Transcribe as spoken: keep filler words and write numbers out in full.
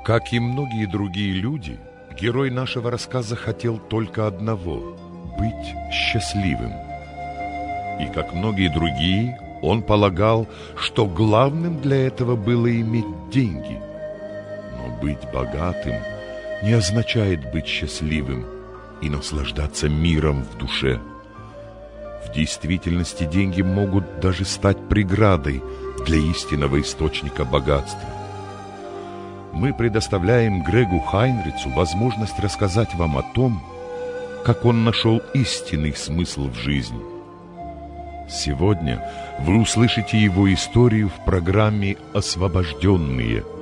Как и многие другие люди, герой нашего рассказа хотел только одного – быть счастливым. И как многие другие, он полагал, что главным для этого было иметь деньги. Но быть богатым не означает быть счастливым и наслаждаться миром в душе. В действительности деньги могут даже стать преградой для истинного источника богатства. Мы предоставляем Грегу Хайнрицу возможность рассказать вам о том, как он нашел истинный смысл в жизни. Сегодня вы услышите его историю в программе «Освобожденные».